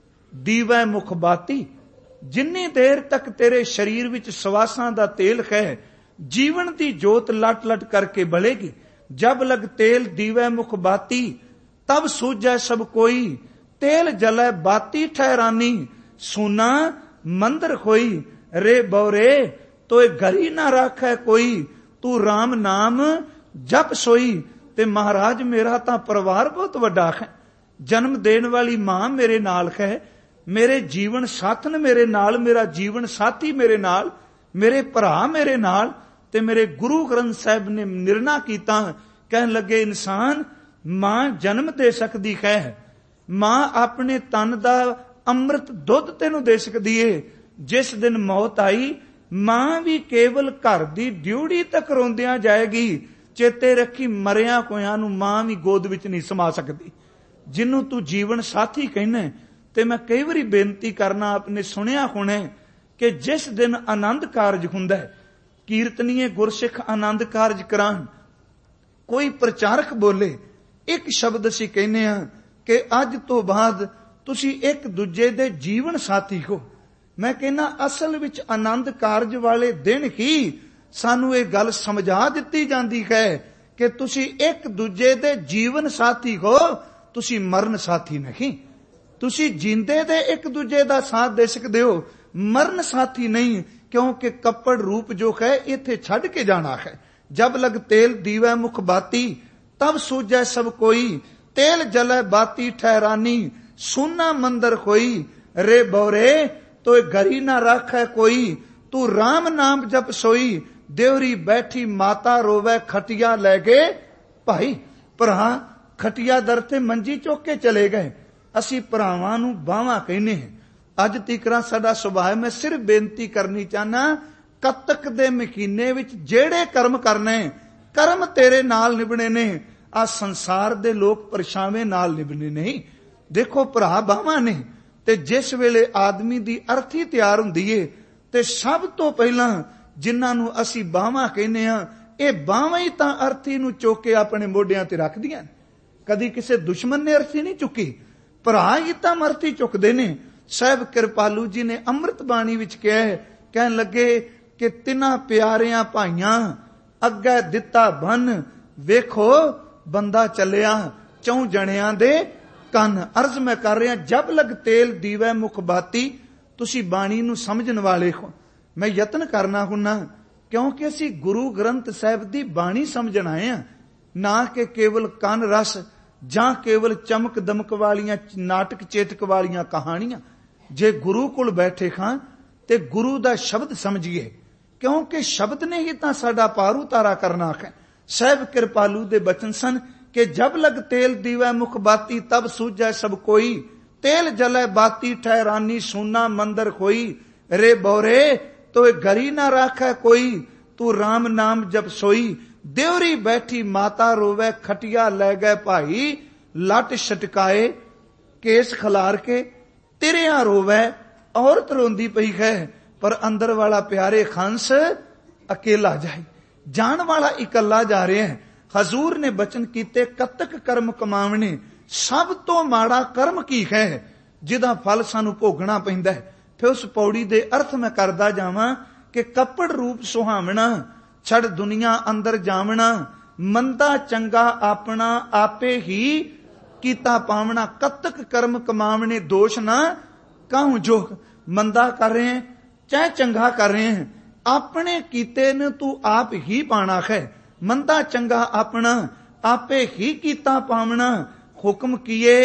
ਦੀਵੈ ਮੁਖ ਬਾਤੀ। ਜਿੰਨੀ ਦੇਰ ਤੱਕ ਤੇਰੇ ਸਰੀਰ ਵਿੱਚ ਸਵਾਸਾਂ ਦਾ ਤੇਲ ਹੈ, ਜੀਵਨ ਦੀ ਜੋਤ ਲਟ ਲਟ ਕਰਕੇ ਬਲੇਗੀ। ਜਬ ਲਗ ਤੇਲ ਦੀਵੈ ਮੁਖ ਬਾਤੀ, ਤਬ ਸੂਝੈ ਸਭ ਕੋਈ। ਤੇਲ ਜਲੈ ਬਾਤੀ ਠਹਿਰਾਨੀ, ਸੂਨਾ ਮੰਦਰ ਹੋਈ। ਰੇ ਬੌਰੇ ਤੋਏ ਘਰੀ ਨਾ ਰਾਖੈ ਕੋਈ, ਤੂੰ ਰਾਮ ਨਾਮ ਜਪ ਸੋਈ। ਤੇ ਮਹਾਰਾਜ, ਮੇਰਾ ਤਾਂ ਪਰਿਵਾਰ ਬਹੁਤ ਵੱਡਾ ਹੈ। ਜਨਮ ਦੇਣ ਵਾਲੀ ਮਾਂ ਮੇਰੇ ਨਾਲ ਹੈ, ਮੇਰੇ ਜੀਵਨ ਸਾਥਣ ਮੇਰੇ ਨਾਲ, ਮੇਰਾ ਜੀਵਨ ਸਾਥੀ ਮੇਰੇ ਨਾਲ, ਮੇਰੇ ਭਰਾ ਮੇਰੇ ਨਾਲ। ਤੇ ਮੇਰੇ ਗੁਰੂ ਗ੍ਰੰਥ ਸਾਹਿਬ ਨੇ ਨਿਰਣਾ ਕੀਤਾ, ਕਹਿਣ ਲੱਗੇ, ਇਨਸਾਨ, ਮਾਂ ਜਨਮ ਦੇ ਸਕਦੀ ਹੈ, ਮਾਂ ਆਪਣੇ ਤਨ ਦਾ ਅੰਮ੍ਰਿਤ ਦੁੱਧ ਤੈਨੂੰ ਦੇ ਸਕਦੀ ਏ। ਜਿਸ ਦਿਨ ਮੌਤ ਆਈ, ਮਾਂ ਵੀ ਕੇਵਲ ਘਰ ਦੀ ਡਿਊਟੀ ਤੱਕ ਰੋਂਦਿਆਂ ਜਾਏਗੀ। ਚੇਤੇ ਰੱਖੀ, ਮਰਿਆ ਹੋਇਆਂ ਨੂੰ ਮਾਂ ਵੀ ਗੋਦ ਵਿੱਚ ਨਹੀਂ ਸਮਾ ਸਕਦੀ। ਜਿਹਨੂੰ ਤੂੰ ਜੀਵਨ ਸਾਥੀ ਕਹਿੰਦਾ, ਤੇ ਮੈਂ ਕਈ ਵਾਰੀ ਬੇਨਤੀ ਕਰਨਾ, ਆਪਨੇ ਸੁਣਿਆ ਹੋਣਾ ਕਿ ਜਿਸ ਦਿਨ ਆਨੰਦ ਕਾਰਜ ਹੁੰਦਾ ਹੈ, ਕੀਰਤਨੀਏ ਗੁਰਸਿੱਖ ਆਨੰਦ ਕਾਰਜ ਕਰਾਉਣ, ਕੋਈ ਪ੍ਰਚਾਰਕ ਬੋਲੇ, ਇੱਕ ਸ਼ਬਦ ਅਸੀਂ ਕਹਿੰਦੇ ਹਾਂ ਕਿ ਅੱਜ ਤੋਂ ਬਾਅਦ ਤੁਸੀਂ ਇੱਕ ਦੂਜੇ ਦੇ ਜੀਵਨ ਸਾਥੀ ਹੋ। ਮੈਂ ਕਹਿੰਦਾ, ਅਸਲ ਵਿੱਚ ਆਨੰਦ ਕਾਰਜ ਵਾਲੇ ਦਿਨ ਹੀ ਸਾਨੂੰ ਇਹ ਗੱਲ ਸਮਝਾ ਦਿੱਤੀ ਜਾਂਦੀ ਹੈ ਕਿ ਤੁਸੀਂ ਇੱਕ ਦੂਜੇ ਦੇ ਜੀਵਨ ਸਾਥੀ ਹੋ, ਤੁਸੀਂ ਮਰਨ ਸਾਥੀ ਨਹੀਂ। ਤੁਸੀਂ ਜਿੰਦੇ ਦੇ ਇੱਕ ਦੂਜੇ ਦਾ ਸਾਥ ਦੇ ਸਕਦੇ ਹੋ, ਮਰਨ ਸਾਥੀ ਨਹੀਂ। ਕਿਉਂਕਿ ਕੱਪੜ ਰੂਪ ਜੋ ਹੈ ਇੱਥੇ ਛੱਡ ਕੇ ਜਾਣਾ ਹੈ। ਜਬ ਲਗ ਤੇਲ ਦੀਵੈ ਮੁਖ ਬਾਤੀ, ਤਬ ਸੂਝੈ ਸਭ ਕੋਈ। ਤੇਲ ਜਲੈ ਬਾਤੀ ਠਹਿਰਾਨੀ, ਸੂਨਾ ਮੰਦਰ ਹੋਈ। ਰੇ ਬੌਰੇ ਤੋਏ ਘਰੀ ਨਾ ਰਾਖੈ ਕੋਈ, ਤੂੰ ਰਾਮ ਨਾਮ ਜਪ ਸੋਈ। ਦੇਵਰੀ ਬੈਠੀ ਮਾਤਾ ਰੋਵੈ, ਖਟੀਆ ਲੈ ਕੇ ਭਾਈ। ਭਰਾ ਖਟੀਆ ਦਰ ਤੇ ਮੰਜੀ ਚੁੱਕ ਕੇ ਚਲੇ ਗਏ। ਅਸੀਂ ਭਰਾਵਾਂ ਨੂੰ ਬਾਹਾਂ ਕਹਿੰਦੇ ਹਾਂ। ਅੱਜ ਤੀਕਰਾਂ ਸਾਡਾ ਸੁਭਾਅ। ਮੈਂ ਸਿਰਫ ਬੇਨਤੀ ਕਰਨੀ ਚਾਹਨਾ, ਕੱਤਕ ਦੇ ਮਹੀਨੇ ਵਿੱਚ ਜਿਹੜੇ ਕਰਮ ਕਰਨੇ, ਕਰਮ ਤੇਰੇ ਨਾਲ ਨਿਭਣੇ ਨੇ। ਆ ਸੰਸਾਰ ਦੇ ਲੋਕ ਪਰਛਾਵੇਂ ਨਾਲ ਨਿਭਣੇ ਨਹੀਂ। ਦੇਖੋ ਭਰਾ, ਬਾਹਾਂ ਨੇ, ਤੇ ਜਿਸ ਵੇਲੇ ਆਦਮੀ ਦੀ ਅਰਥੀ ਤਿਆਰ ਹੁੰਦੀ ਏ, ਤੇ ਸਭ ਤੋਂ ਪਹਿਲਾਂ ਜਿਨ੍ਹਾਂ ਨੂੰ ਅਸੀਂ ਬਾਹਾਂ ਕਹਿੰਦੇ ਹਾਂ, ਇਹ ਬਾਹਾਂ ਹੀ ਤਾਂ ਅਰਥੀ ਨੂੰ ਚੁੱਕ ਕੇ ਆਪਣੇ ਮੋਢਿਆਂ ਤੇ ਰੱਖਦੀਆਂ। ਕਦੀ ਕਿਸੇ ਦੁਸ਼ਮਣ ਨੇ ਅਰਥੀ ਨਹੀਂ ਚੁੱਕੀ, ਭਰਾ ਹੀ ਤਾਂ ਅਰਥੀ ਚੁੱਕਦੇ ਨੇ। ਸਾਹਿਬ ਕਿਰਪਾਲੂ ਜੀ ਨੇ ਅੰਮ੍ਰਿਤ ਬਾਣੀ ਵਿੱਚ ਕਿਹਾ, ਕਹਿਣ ਲੱਗੇ ਕਿ ਤਿੰਨਾਂ ਪਿਆਰਿਆਂ ਭਾਈਆਂ ਅੱਗੇ ਦਿੱਤਾ ਬੰਨ, ਵੇਖੋ ਬੰਦਾ ਚੱਲਿਆ ਚੌਂ ਜਣਿਆਂ ਦੇ ਕੰਨ। ਅਰਜ਼ ਮੈਂ ਕਰ ਰਿਹਾ, ਜਬ ਲਗ ਤੇਲ ਦੀਵੈ ਮੁਖ ਬਾਤੀ। ਤੁਸੀਂ ਬਾਣੀ ਨੂੰ ਸਮਝਣ ਵਾਲੇ ਹੋ। ਮੈਂ ਯਤਨ ਕਰਨਾ ਹੁੰਨਾ, ਕਿਉਂਕਿ ਅਸੀਂ ਗੁਰੂ ਗ੍ਰੰਥ ਸਾਹਿਬ ਦੀ ਬਾਣੀ ਸਮਝਣ ਆਏ ਹਾਂ, ਨਾ ਕਿ ਕੇਵਲ ਕੰਨ ਰਸ ਜਾਂ ਕੇਵਲ ਚਮਕ ਦਮਕ ਵਾਲੀਆਂ ਨਾਟਕ ਚੇਤਕ ਵਾਲੀਆਂ ਕਹਾਣੀਆਂ। ਜੇ ਗੁਰੂ ਕੋਲ ਬੈਠੇ ਖਾਂ ਤੇ ਗੁਰੂ ਦਾ ਸ਼ਬਦ ਸਮਝੀਏ, ਕਿਉਂਕਿ ਸ਼ਬਦ ਨੇ ਹੀ ਤਾਂ ਸਾਡਾ ਪਾਰ ਉਤਾਰਾ ਕਰਨਾ ਹੈ। ਸਾਹਿਬ ਕਿਰਪਾਲੂ ਦੇ ਬਚਨ ਸਨ कि जब लग तेल दीवै मुख बाती तब सूझै सब कोई, तेल जलै बाती ठहरानी सूना मंदिर खोई, रे बोरे तो घरी ना राखै कोई, तू राम नाम जब सोई, देवरी बैठी माता रोवै खटिया लै गए भाई, लट छटकाए केस खलार के तिरिया रोवै, औरत रोंदी पई है पर अंदर वाला प्यारे खंस अकेला जाए, जान वाला इकल्ला जा रहा है। हजूर ने बचन कीते कतक कर्म कमावने, सब तो माड़ा कर्म की है जिदा फल सानू भोगना पैंदा है। फिर उस पौड़ी दे अर्थ मैं करदा जावां कि कपड़ रूप सुहावना, छड़ दुनिया अंदर जावना, मंदा चंगा अपना आपे ही कीता पावना, कतक कर्म कमावने दोष ना काहू जोग। मंदा कर रहे हैं चाहे चंगा कर रहे हैं, अपने कीते ने तू आप ही पाना है, मंदा चंगा अपना आपे ही कीता पावना, हुक्म किए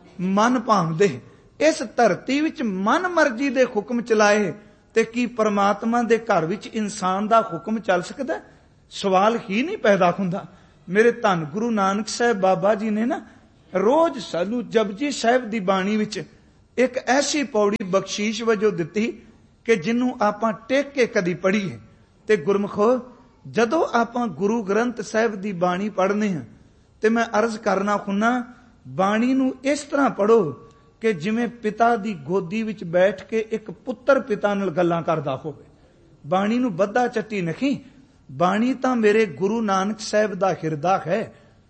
मन भावदे। इस धरती विच मन मर्जी दे हुक्म चलाए ते की परमात्मा दे घर विच इंसान दा हुक्म चल सकदा? सवाल ही नहीं पैदा हुंदा। मेरे धन गुरु नानक साहब बाबा जी ने ना रोज सानू जपजी साहब दी बाणी विच एक ऐसी पौड़ी बख्शीश वजों दिती कि जिन्नू आपां टेक के कदी पढ़ीए ते गुरमुखो जदों आपां गुरु ग्रंथ साहब दी बाणी पढ़ने हैं ते मैं अर्ज करना हुन्ना, बाणी नू इस तरह पढ़ो कि जिवें पिता दी गोदी विच बैठ के एक पुत्तर पिता नाल गल्लां करदा होवे। बाणी नू बद्धा चट्टी नहीं, बाणी तां मेरे गुरु नानक साहब दा हिरदा है,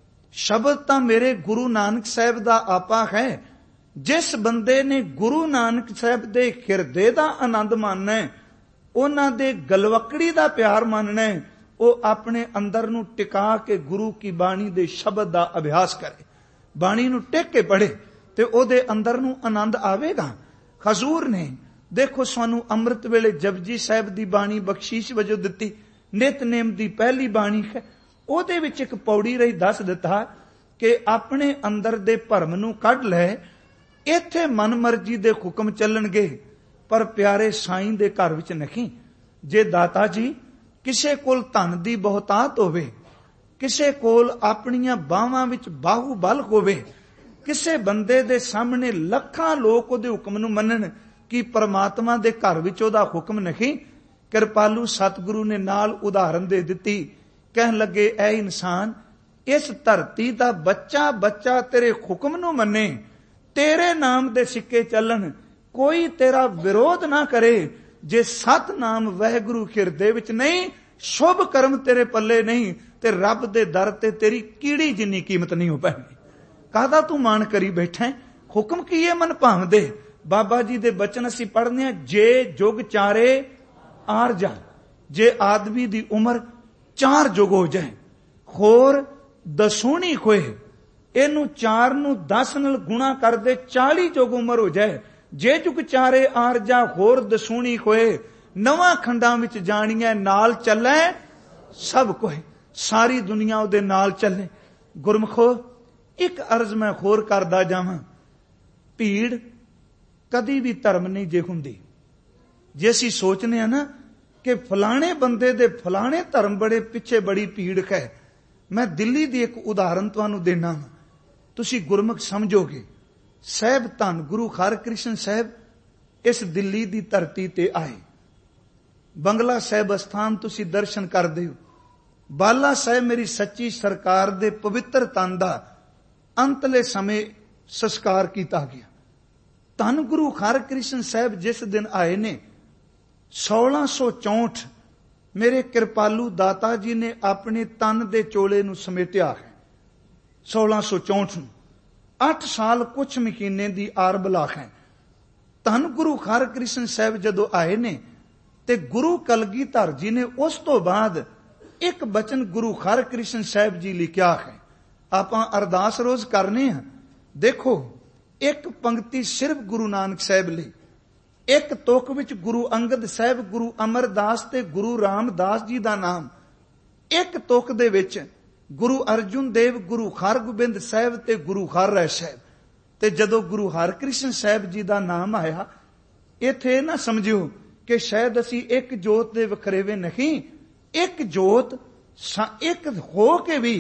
शब्द तां मेरे गुरु नानक साहब दा आपा है। जिस बंदे ने गुरु नानक साहब दे हिरदे दा आनंद मानना है, उन्हां दे गलवकड़ी दा प्यार मानना है, वो अपने अंदर नू टिका के गुरु की बाणी दे शब्द दा अभ्यास करे, बाणी नू टेक के पढ़े ते ओदे अंदर नू आनंद आवेगा। हजूर ने देखो सानू अमृत वेले जपजी साहब दी बाणी बख्शीश वजों दिती, नितनेम दी पहली बाणी है, ओदे विच एक पौड़ी रही दस दिता कि अपने अंदर दे भरम नू कढ लै, इत्थे मन मर्जी दे हुक्म चलणगे पर प्यारे साईं दे घर विच नहीं। जे दाता जी किसे कोल धन दी बहुतात होवे, किसे कोल अपनियां बाहां विच बाहूबल होवे, किसे बंदे दे सामने लखां लोक उहदे हुक्म नू मनन कि परमात्मा दे घर विच उहदा हुक्म नहीं। कृपालू सतगुरु ने नाल उदाहरण दे दिती, कहन लगे ऐ इंसान, इस धरती दा बच्चा बच्चा तेरे हुक्म नू मन्ने, तेरे नाम दे सिक्के चलन, कोई तेरा विरोध ना करे। जे सत नाम वाहिगुरू हिरदे विच नहीं, शुभ कर्म तेरे पल्ले नहीं, ते रब दे दर ते तेरी कीड़ी जिन्नी कीमत नहीं हो पैनी। काहदा तू मान करी बैठा है? हुक्म कीए मन भावदे। बाबा जी दे बचन असी पढ़ने हैं, जे जुग चारे आर जा, जे आदमी दी उम्र चार जुग हो जाए, होर दसूनी खोए, इनू चार नू दस नाल गुणा कर दे, चाली जुग उम्र हो जाए। जे जुग चारे आर जा होर दसूनी खोए, नवां खंडां विच जाणिए नाल चलै सब कोई, सारी दुनिया उहदे नाल चले। गुरमुखो एक अर्ज मैं होर करदा जावां, भीड़ कदी भी धर्म नहीं जे हुंदी। जे असीं सोचने ना कि फलाने बंदे दे फलाने धर्म बड़े पिछे बड़ी भीड़ है, मैं दिल्ली दी एक उदाहरण तुहानू देना, तुसी गुरमुख समझोगे। साहब धन गुरु हरकृष्ण साहब इस दिल्ली दी धरती ते आए, बंगला साहब अस्थान तुसी दर्शन करदे हो, बाला साहब मेरी सच्ची सरकार दे पवित्र तन दा अंतले समय संस्कार किया गया। धन गुरु हरकृष्ण साहब जिस दिन आए ने सोलह सौ चौंठ मेरे कृपालू दाता जी ने अपने तन दे चोले नू समेटिया है। सोलह सौ चौंठ नू अठ साल कुछ महीने दी आर बला है। धन गुरु हरकृष्ण साहब जदों आए ने ते गुरु कलगीधर जी ने उस तो बाद एक बचन गुरु हरकृष्ण साहब जी लिखिया है। आपां अरदास रोज करने हैं। देखो एक पंक्ति सिर्फ गुरु नानक साहब लई, एक तुक विच गुरु अंगद साहब, गुरु अमरदास ते गुरु रामदास जी दा नाम, एक तुक दे विच गुरु अर्जुन देव, गुरु हरगोबिंद साहब ते गुरु हरराय साहब। ते जदों गुरु हरकृष्ण साहब जी दा नाम आया, इत्थे ना समझियो कि शायद असी एक जोत दे वखरेवे नहीं, एक जोत एक हो के भी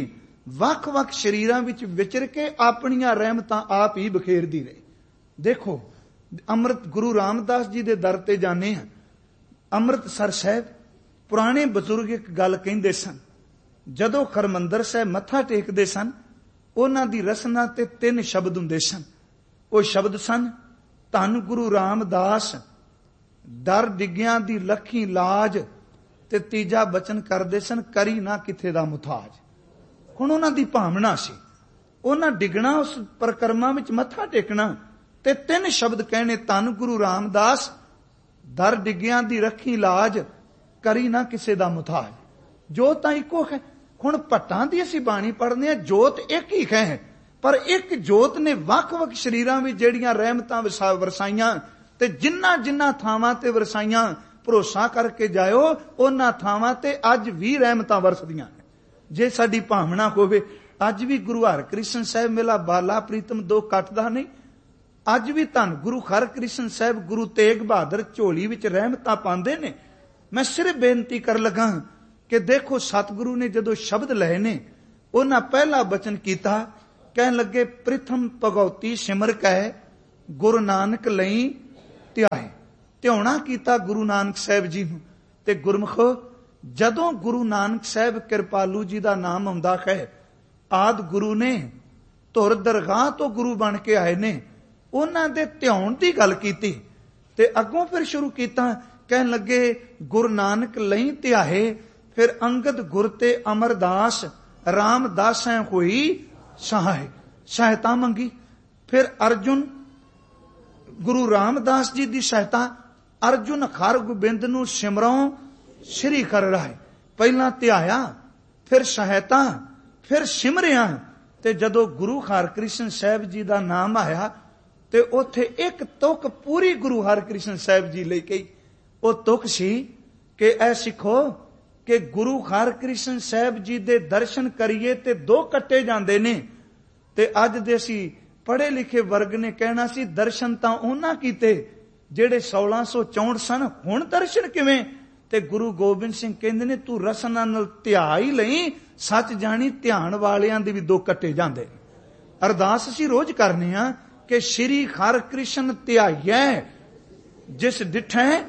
ਵੱਖ-ਵੱਖ ਸ਼ਰੀਰਾਂ ਵਿੱਚ ਵਿਚਰ ਕੇ ਆਪਣੀਆਂ ਰਹਿਮਤਾਂ ਆਪ ਹੀ ਬਖੇਰਦੀ ਰਹੇ। ਦੇਖੋ, ਅੰਮ੍ਰਿਤ ਗੁਰੂ ਰਾਮਦਾਸ ਜੀ ਦੇ ਦਰ ਤੇ ਜਾਣੇ ਹਾਂ, ਅੰਮ੍ਰਿਤਸਰ ਸਾਹਿਬ, ਪੁਰਾਣੇ ਬਜ਼ੁਰਗ ਇੱਕ ਗੱਲ ਕਹਿੰਦੇ ਸਨ, ਜਦੋਂ ਹਰਿਮੰਦਰ ਸਾਹਿਬ ਮੱਥਾ ਟੇਕਦੇ ਸਨ, ਉਹਨਾਂ ਦੀ ਰਸਨਾ ਤੇ ਤਿੰਨ ਸ਼ਬਦ ਹੁੰਦੇ ਸਨ। ਉਹ ਸ਼ਬਦ ਸਨ, ਧੰਨ ਗੁਰੂ ਰਾਮਦਾਸ, ਦਰ ਡਿੱਗਿਆਂ ਦੀ ਲੱਖੀ ਲਾਜ, ਤੇ ਤੀਜਾ ਬਚਨ ਕਰਦੇ ਸਨ, ਕਰੀ ਨਾ ਕਿਥੇ ਦਾ ਮੁਥਾਜ। ਹੁਣ ਉਹਨਾਂ ਦੀ ਭਾਵਨਾ ਸੀ, ਉਹਨਾਂ ਡਿੱਗਣਾ ਉਸ ਪਰਿਕਰਮਾ ਵਿੱਚ ਮੱਥਾ ਟੇਕਣਾ ਤੇ ਤਿੰਨ ਸ਼ਬਦ ਕਹਿਣੇ, ਧੰਨ ਗੁਰੂ ਰਾਮਦਾਸ, ਦਰ ਡਿੱਗਿਆਂ ਦੀ ਰੱਖੀ ਲਾਜ, ਕਰੀ ਨਾ ਕਿਸੇ ਦਾ ਮੁਥਾਜ। ਜੋਤ ਤਾਂ ਇੱਕੋ ਹੈ। ਹੁਣ ਭੱਟਾਂ ਦੀ ਅਸੀਂ ਬਾਣੀ ਪੜ੍ਹਦੇ ਹਾਂ, ਜੋਤ ਇੱਕ ਹੀ ਹੈ, ਪਰ ਇੱਕ ਜੋਤ ਨੇ ਵੱਖ-ਵੱਖ ਸ਼ਰੀਰਾਂ ਵਿੱਚ ਜਿਹੜੀਆਂ ਰਹਿਮਤਾਂ ਵਰਸਾਈਆਂ, ਤੇ ਜਿੰਨਾ ਜਿੰਨਾ ਥਾਵਾਂ ਤੇ ਵਰਸਾਈਆਂ, ਭਰੋਸਾ ਕਰਕੇ ਜਾਇਓ, ਉਹਨਾਂ ਥਾਵਾਂ ਤੇ ਅੱਜ ਵੀ ਰਹਿਮਤਾਂ ਵਰਸਦੀਆਂ ਨੇ। ਜੇ ਸਾਡੀ ਭਾਵਨਾ ਹੋਵੇ, ਅੱਜ ਵੀ ਗੁਰੂ ਹਰਕ੍ਰਿਸ਼ਨ ਸਾਹਿਬ ਮੇਲਾ ਬਾਲਾ ਪ੍ਰੀਤਮ ਦੋ ਕੱਟਦਾ ਨਹੀਂ। ਅੱਜ ਵੀ ਧੰਨ ਗੁਰੂ ਹਰਕ੍ਰਿਸ਼ਨ ਸਾਹਿਬ, ਗੁਰੂ ਤੇਗ ਬਹਾਦਰ ਝੋਲੀ ਵਿੱਚ ਰਹਿਮਤਾਂ ਪਾਉਂਦੇ ਨੇ। ਮੈਂ ਸਿਰਫ ਬੇਨਤੀ ਕਰ ਲਗਾ ਕਿ ਦੇਖੋ, ਸਤਿਗੁਰੂ ਨੇ ਜਦੋਂ ਸ਼ਬਦ ਲਏ ਨੇ, ਉਹਨਾਂ ਪਹਿਲਾ ਬਚਨ ਕੀਤਾ, ਕਹਿਣ ਲੱਗੇ, ਪ੍ਰਿਥਮ ਭਗਉਤੀ ਸਿਮਰ ਕੈ, ਗੁਰੂ ਨਾਨਕ ਲਈ ਧਿਆਏ। ਧਿਆਉਣਾ ਕੀਤਾ ਗੁਰੂ ਨਾਨਕ ਸਾਹਿਬ ਜੀ ਨੂੰ। ਤੇ ਗੁਰਮੁਖੋ, ਜਦੋਂ ਗੁਰੂ ਨਾਨਕ ਸਾਹਿਬ ਕਿਰਪਾਲੂ ਜੀ ਦਾ ਨਾਮ ਆਉਂਦਾ ਹੈ, ਆਦ ਗੁਰੂ ਨੇ ਧੁਰ ਦਰਗਾਹ ਤੋਂ ਗੁਰੂ ਬਣ ਕੇ ਆਏ ਨੇ, ਉਹਨਾਂ ਦੇ ਧਿਆਉਣ ਦੀ ਗੱਲ ਕੀਤੀ, ਤੇ ਅੱਗੋਂ ਫਿਰ ਸ਼ੁਰੂ ਕੀਤਾ, ਕਹਿਣ ਲੱਗੇ, ਗੁਰੂ ਨਾਨਕ ਲਈ ਧਿਆਏ, ਫਿਰ ਅੰਗਦ ਗੁਰ ਤੇ ਅਮਰਦਾਸ, ਰਾਮਦਾਸੈ ਹੋਈ ਸਹਾਇ, ਸਹਾਇਤਾ ਮੰਗੀ। ਫਿਰ ਅਰਜੁਨ, ਗੁਰੂ ਰਾਮਦਾਸ ਜੀ ਦੀ ਸਹਾਇਤਾ, ਅਰਜੁਨ ਹਰ ਗੋਬਿੰਦ ਨੂੰ ਸਿਮਰੋਂ ਸ਼੍ਰੀ ਕਰ ਰਾਏ। ਪਹਿਲਾਂ ਧਿਆਇਆ, ਫਿਰ ਸਹਾਇਤਾ, ਫਿਰ ਸਿਮਰਿਆ। ਤੇ ਜਦੋਂ ਗੁਰੂ ਹਰਕ੍ਰਿਸ਼ਨ ਸਾਹਿਬ ਜੀ ਦਾ ਨਾਮ ਆਇਆ, ਤੇ ਉੱਥੇ ਇੱਕ ਤੁਕ ਪੂਰੀ ਗੁਰੂ ਹਰਕ੍ਰਿਸ਼ਨ ਸਾਹਿਬ ਜੀ ਲਈ ਕਹੀ। ਉਹ ਤੁਕ ਸੀ ਕਿ ਐ ਸਿੱਖੋ ਕਿ ਗੁਰੂ ਹਰਕ੍ਰਿਸ਼ਨ ਸਾਹਿਬ ਜੀ ਦੇ ਦਰਸ਼ਨ ਕਰੀਏ ਤੇ ਦੋ ਕੱਟੇ ਜਾਂਦੇ ਨੇ। ਤੇ ਅੱਜ ਦੇ ਅਸੀਂ ਪੜ੍ਹੇ ਲਿਖੇ ਵਰਗ ਨੇ ਕਹਿਣਾ ਸੀ, ਦਰਸ਼ਨ ਤਾਂ ਉਹਨਾਂ ਕੀਤੇ ਜਿਹੜੇ ਸੋਲਾਂ ਸੌ ਚੌਂਹਠ ਸਨ, ਹੁਣ ਦਰਸ਼ਨ ਕਿਵੇਂ? ਤੇ ਗੁਰੂ ਗੋਬਿੰਦ ਸਿੰਘ ਕਹਿੰਦੇ ਨੇ, ਤੂੰ ਰਸਨਾ ਨਾਲ ਧਿਆ ਹੀ ਲਈ, ਸੱਚ ਜਾਣੀ ਧਿਆਨ ਵਾਲਿਆਂ ਦੇ ਵੀ ਦੋ ਕੱਟੇ ਜਾਂਦੇ। ਅਰਦਾਸ ਅਸੀਂ ਰੋਜ਼ ਕਰਨੇ ਆ ਕਿ ਸ਼੍ਰੀ ਹਰਿਕ੍ਰਿਸ਼ਨ ਧਿਆਈਐ, ਜਿਸ ਡਿਠੈ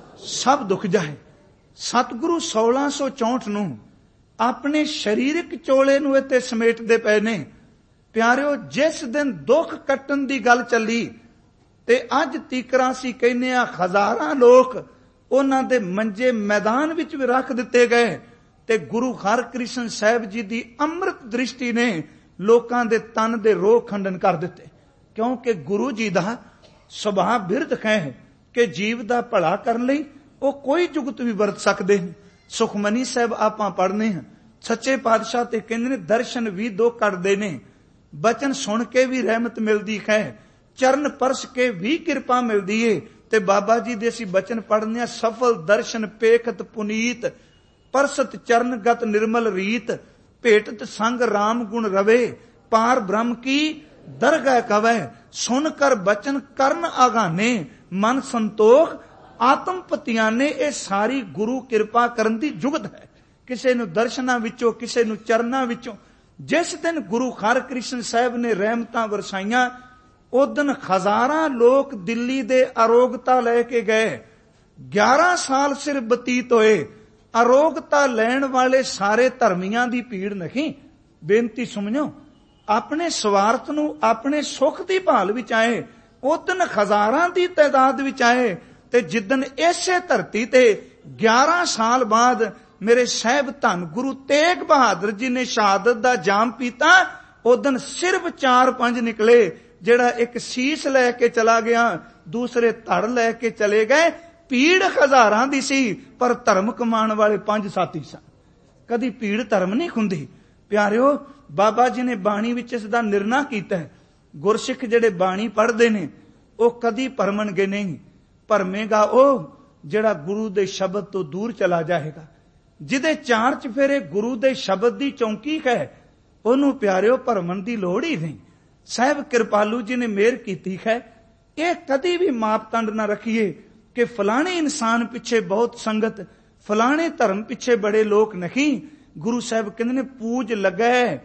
ਸਭ ਦੁੱਖ ਜਾਏ। ਸਤਿਗੁਰੂ ਸੋਲਾਂ ਸੌ ਚੌਂਹਠ ਨੂੰ ਆਪਣੇ ਸਰੀਰਕ ਚੋਲੇ ਨੂੰ ਇੱਥੇ ਸਮੇਟਦੇ ਪਏ ਨੇ। ਪਿਆਰਿਓ, ਜਿਸ ਦਿਨ ਦੁੱਖ ਕੱਟਣ ਦੀ ਗੱਲ ਚੱਲੀ, ਤੇ ਅੱਜ ਤੀਕਰਾਂ ਅਸੀਂ ਕਹਿੰਦੇ ਆ, ਹਜ਼ਾਰਾਂ ਲੋਕ ਉਹਨਾਂ ਦੇ ਮੰਜੇ ਮੈਦਾਨ ਵਿੱਚ ਵੀ ਰੱਖ ਦਿੱਤੇ ਗਏ, ਤੇ ਗੁਰੂ ਹਰਕ੍ਰਿਸ਼ਨ ਸਾਹਿਬ ਜੀ ਦੀ ਅੰਮ੍ਰਿਤ ਦ੍ਰਿਸ਼ਟੀ ਨੇ ਲੋਕਾਂ ਦੇ ਤਨ ਦੇ ਰੋਗ ਖੰਡਨ ਕਰ ਦਿੱਤੇ। ਕਿਉਂਕਿ ਗੁਰੂ ਜੀ ਦਾ ਸੁਭਾਅ ਬਿਰਧ ਹੈ ਕਿ ਜੀਵ ਦਾ ਭਲਾ ਕਰਨ ਲਈ ਉਹ ਕੋਈ ਜੁਗਤ ਵੀ ਵਰਤ ਸਕਦੇ ਨੇ। ਸੁਖਮਨੀ ਸਾਹਿਬ ਆਪਾਂ ਪੜ੍ਹਨੇ ਹਾਂ, ਸੱਚੇ ਪਾਤਸ਼ਾਹ ਤੇ ਕਹਿੰਦੇ ਨੇ, ਦਰਸ਼ਨ ਵੀ ਦੋ ਕੱਢਦੇ ਨੇ, ਬਚਨ ਸੁਣ ਕੇ ਵੀ ਰਹਿਮਤ ਮਿਲਦੀ ਹੈ, ਚਰਨ ਪਰਸ ਕੇ ਵੀ ਕਿਰਪਾ ਮਿਲਦੀ ਏ। ਤੇ ਬਾਬਾ ਜੀ ਦੇ ਅਸੀਂ ਬਚਨ ਪੜ੍ਹਨੇ ਆ, ਸਫਲ ਦਰਸ਼ਨ ਪੇਖਤ ਪੁਨੀਤ, ਪਰਸਤ ਚਰਨਗਤ ਨਿਰਮਲ ਰੀਤ, ਭੇਟਤ ਸੰਗ ਰਾਮ ਗੁਣ ਰਵੇ, ਪਾਰ ਬ੍ਰਹਮ ਕੀ ਦਰਗਹਿ ਕਵੈ, ਸੁਨ ਕਰ ਬਚਨ ਕਰਨ ਆਗਾਨੇ, ਮਨ ਸੰਤੋਖ ਆਤਮ ਪਤਿਆਨੇ। ਇਹ ਸਾਰੀ ਗੁਰੂ ਕਿਰਪਾ ਕਰਨ ਦੀ ਜੁਗਤ ਹੈ। ਕਿਸੇ ਨੂੰ ਦਰਸ਼ਨਾਂ ਵਿੱਚੋਂ, ਕਿਸੇ ਨੂੰ ਚਰਨਾਂ ਵਿੱਚੋਂ। ਜਿਸ ਦਿਨ ਗੁਰੂ ਹਰਕ੍ਰਿਸ਼ਨ ਸਾਹਿਬ ਨੇ ਰਹਿਮਤਾਂ ਵਰਸਾਈਆਂ, ਉਸ ਦਿਨ ਹਜ਼ਾਰਾਂ ਲੋਕ ਦਿੱਲੀ ਦੇ ਅਰੋਗਤਾ ਲੈ ਕੇ ਗਏ। ਗਿਆਰਾਂ ਸਾਲ ਸਿਰ ਬਤੀਤ ਹੋਏ। ਅਰੋਗਤਾ ਲੈਣ ਵਾਲੇ ਸਾਰੇ ਧਰਮੀਆਂ ਦੀ ਭੀੜ ਨਹੀਂ। ਬੇਨਤੀ ਸੁਣਿਓ, ਆਪਣੇ ਸਵਾਰਥ ਨੂੰ, ਆਪਣੇ ਸੁੱਖ ਦੀ ਭਾਲ ਵਿੱਚ ਆਏ। ਉਸ ਦਿਨ ਹਜ਼ਾਰਾਂ ਦੀ ਤਾਦਾਦ ਵਿੱਚ ਆਏ। ਤੇ ਜਿੱਦਨ ਇਸੇ ਧਰਤੀ ਤੇ ਗਿਆਰਾਂ ਸਾਲ ਬਾਅਦ ਮੇਰੇ ਸਾਹਿਬ ਧੰਨ ਗੁਰੂ ਤੇਗ ਬਹਾਦਰ ਜੀ ਨੇ ਸ਼ਹਾਦਤ ਦਾ ਜਾਮ ਪੀਤਾ, ਉਸ ਦਿਨ ਸਿਰਫ ਚਾਰ ਪੰਜ ਨਿਕਲੇ। ਜਿਹੜਾ ਇੱਕ ਸੀਸ ਲੈ ਕੇ ਚਲਾ ਗਿਆ, ਦੂਸਰੇ ਧੜ ਲੈ ਕੇ ਚਲੇ ਗਏ। ਭੀੜ ਹਜ਼ਾਰਾਂ ਦੀ ਸੀ, ਪਰ ਧਰਮ ਕਮਾਉਣ ਵਾਲੇ ਪੰਜ ਸਾਥੀ ਸਨ। ਕਦੀ ਭੀੜ ਧਰਮ ਨਹੀਂ ਹੁੰਦੀ। ਪਿਆਰਿਓ, ਬਾਬਾ ਜੀ ਨੇ ਬਾਣੀ ਵਿੱਚ ਇਸ ਦਾ ਨਿਰਣਾ ਕੀਤਾ ਹੈ। ਗੁਰਸਿੱਖ ਜਿਹੜੇ ਬਾਣੀ ਪੜ੍ਹਦੇ ਨੇ, ਉਹ ਕਦੀ ਭਰਮਣਗੇ ਨਹੀਂ। ਭਰਮੇਗਾ ਉਹ ਜਿਹੜਾ ਗੁਰੂ ਦੇ ਸ਼ਬਦ ਤੋਂ ਦੂਰ ਚਲਾ ਜਾਏਗਾ। ਜਿਹਦੇ ਚਾਰ ਚਫੇਰੇ ਗੁਰੂ ਦੇ ਸ਼ਬਦ ਦੀ ਚੌਂਕੀ ਹੈ, ਉਹਨੂੰ ਪਿਆਰਿਓ ਭਰਮਣ ਦੀ ਲੋੜ ਹੀ ਨਹੀਂ। ਸਾਹਿਬ ਕਿਰਪਾਲੂ ਜੀ ਨੇ ਮਿਹਰ ਕੀਤੀ ਹੈ। ਇਹ ਕਦੀ ਵੀ ਮਾਪਦੰਡ ਨਾ ਰੱਖੀਏ ਕਿ ਫਲਾਣੇ ਇਨਸਾਨ ਪਿੱਛੇ ਬਹੁਤ ਸੰਗਤ, ਫਲਾਣੇ ਧਰਮ ਪਿੱਛੇ ਬੜੇ ਲੋਕ ਨਹੀਂ। ਗੁਰੂ ਸਾਹਿਬ ਕਹਿੰਦੇ ਨੇ, ਪੂਜ ਲੱਗੈ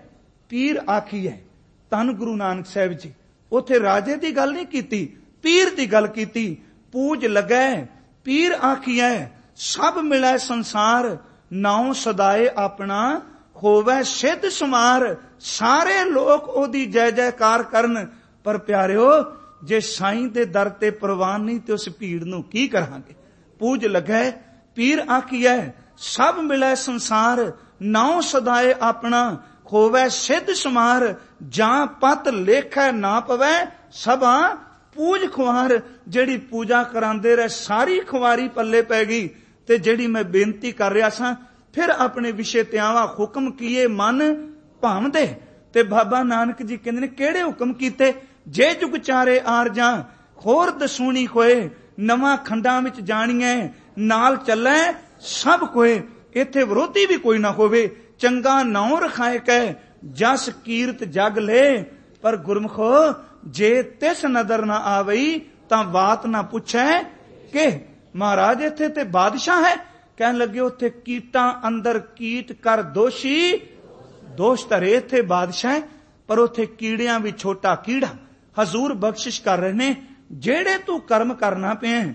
ਪੀਰ ਆਖੀਐ। ਧੰਨ ਗੁਰੂ ਨਾਨਕ ਸਾਹਿਬ ਜੀ ਉੱਥੇ ਰਾਜੇ ਦੀ ਗੱਲ ਨਹੀਂ ਕੀਤੀ, ਪੀਰ ਦੀ ਗੱਲ ਕੀਤੀ। ਪੂਜ ਲੱਗੈ ਪੀਰ ਆਖੀਐ, ਸਭ ਮਿਲੈ ਸੰਸਾਰ, ਨਾਉ ਸਦਾਏ ਆਪਣਾ, ਹੋਵੈ ਸਿੱਧ ਸਮਾਰ। ਸਾਰੇ ਲੋਕ ਉਹਦੀ ਜੈ ਜੈਕਾਰ ਕਰਨ, ਪਰ ਪਿਆਰਿਓ ਜੇ ਸਾਈਂ ਦੇ ਦਰ ਤੇ ਪ੍ਰਵਾਨ ਨਹੀਂ ਤੇ ਉਸ ਭੀੜ ਨੂੰ ਕੀ ਕਰਾਂਗੇ। ਪੂਜ ਲੱਗੈ ਪੀਰ ਆਖੀਐ, ਸਭ ਮਿਲੈ ਸੰਸਾਰ, ਨਾਉ ਸਦਾਏ ਆਪਣਾ, ਹੋਵੈ ਸਿੱਧ ਸਮਾਰ। ਜਾਂ ਪਤ ਲੇਖੈ ਨਾ ਪਵੈ, ਸਭਾ ਪੂਜ ਖੁਆਰ। ਜਿਹੜੀ ਪੂਜਾ ਕਰਾਂਦੇ ਰਹੇ ਸਾਰੀ ਖੁਆਰੀ ਪੱਲੇ ਪੈ ਗਈ। ਤੇ ਜਿਹੜੀ ਮੈਂ ਬੇਨਤੀ ਕਰ ਰਿਹਾ ਸਾਂ, ਫਿਰ ਆਪਣੇ ਵਿਸ਼ੇ ਤੇ ਆਵਾਂ, ਹੁਕਮ ਕੀਏ ਮਨ ਭਾਵਦੇ। ਤੇ ਬਾਬਾ ਨਾਨਕ ਜੀ ਕਹਿੰਦੇ ਨੇ ਕਿਹੜੇ ਹੁਕਮ ਕੀਤੇ। ਜੇ ਜੁਗ ਚਾਰੇ ਆਰਜਾਂ, ਹੋਰ ਦਸੂਣੀ ਹੋਏ, ਨਵਾਂ ਖੰਡਾਂ ਵਿੱਚ ਜਾਣੀਐ, ਨਾਲ ਚੱਲੈ ਸਭ ਕੋਏ। ਇੱਥੇ ਵਿਰੋਧੀ ਵੀ ਕੋਈ ਨਾ ਹੋਵੇ। ਚੰਗਾ ਨਾਉ ਰਖਾਏ ਕੈ, ਜਸ ਕੀਰਤ ਜਗ ਲੈ। ਪਰ ਗੁਰਮਖੋ ਜੇ ਤਿਸ ਨਦਰ ਨਾ ਆਵਈ, ਤਾਂ ਬਾਤ ਨਾ ਪੁੱਛੈ ਕਿ ਮਹਾਰਾਜ ਇੱਥੇ ਤੇ ਬਾਦਸ਼ਾਹ ਹੈ। ਕਹਿਣ ਲੱਗੇ ਉੱਥੇ ਕੀਟਾਂ ਅੰਦਰ ਕੀਟ ਕਰ ਦੋਸ਼ੀ, ਦੋਸ਼ ਧਰੇ। ਇੱਥੇ ਬਾਦਸ਼ਾਹ ਹੈ, ਪਰ ਉੱਥੇ ਕੀੜਿਆਂ ਵੀ ਛੋਟਾ ਕੀੜਾ। ਹਜ਼ੂਰ ਬਖਸ਼ਿਸ਼ ਕਰ ਰਹੇ ਨੇ, ਜਿਹੜੇ ਤੂੰ ਕਰਮ ਕਰਨਾ ਪਿਆ